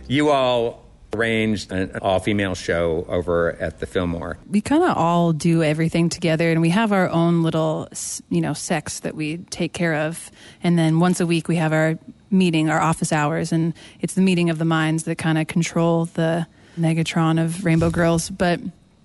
you all arranged an all-female show over at the Fillmore. We kind of all do everything together, and we have our own little, sects that we take care of. And then once a week we have our meeting, our office hours, and it's the meeting of the minds that kind of control the Negatron of Rainbow Girls. But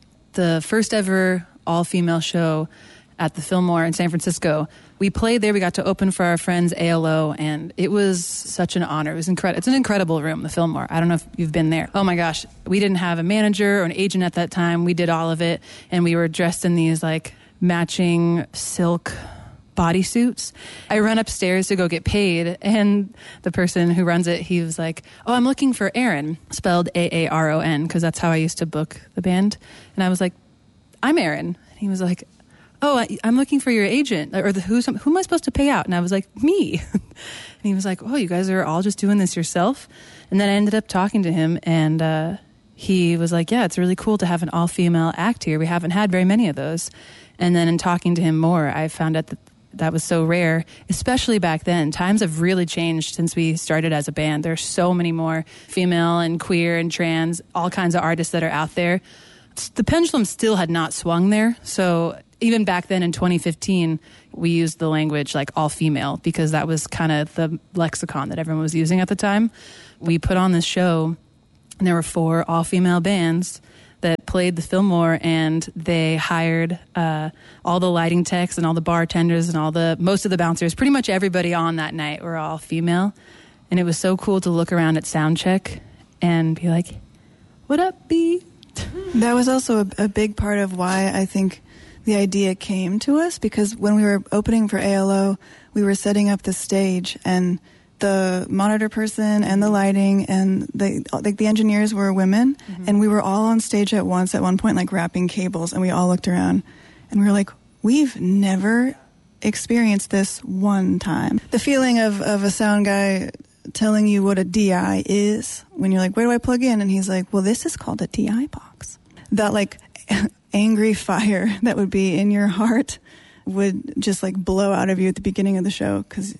the first ever all-female show at the Fillmore in San Francisco, we played there. We got to open for our friends ALO, and it was such an honor. It was incredible. It's an incredible room, the Fillmore. I don't know if you've been there. Oh my gosh. We didn't have a manager or an agent at that time. We did all of it, and we were dressed in these like matching silk bodysuits. I run upstairs to go get paid, and the person who runs it, he was like, "Oh, I'm looking for Aaron," spelled Aaron, because that's how I used to book the band. And I was like, "I'm Aaron." And he was like, "Oh, I'm looking for your agent, or who am I supposed to pay out?" And I was like, "Me." And he was like, "Oh, you guys are all just doing this yourself?" And then I ended up talking to him, and he was like, "Yeah, it's really cool to have an all-female act here. We haven't had very many of those." And then in talking to him more, I found out that was so rare, especially back then. Times have really changed since we started as a band. There's so many more female and queer and trans, all kinds of artists that are out there. The pendulum still had not swung there, so even back then in 2015, we used the language like all female because that was kind of the lexicon that everyone was using at the time. We put on this show, and there were 4 all female bands that played the Fillmore, and they hired all the lighting techs and all the bartenders and most of the bouncers. Pretty much everybody on that night were all female, and it was so cool to look around at sound check and be like, "What up, B?" That was also a big part of why I think the idea came to us, because when we were opening for ALO, we were setting up the stage, and the monitor person and the lighting and the engineers were women, and we were all on stage at once at one point, like wrapping cables, and we all looked around, and we were like, we've never experienced this one time. The feeling of a sound guy telling you what a DI is when you're like, where do I plug in? And he's like, well, this is called a DI box. That like angry fire that would be in your heart would just like blow out of you at the beginning of the show, because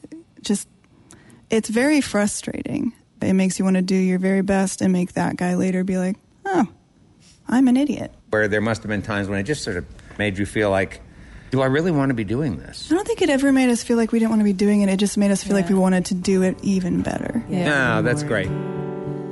it's very frustrating. It makes you want to do your very best and make that guy later be like, oh, I'm an idiot. Where there must have been times when it just sort of made you feel like, do I really want to be doing this? I don't think it ever made us feel like we didn't want to be doing it. It just made us feel like we wanted to do it even better. Yeah, that's great.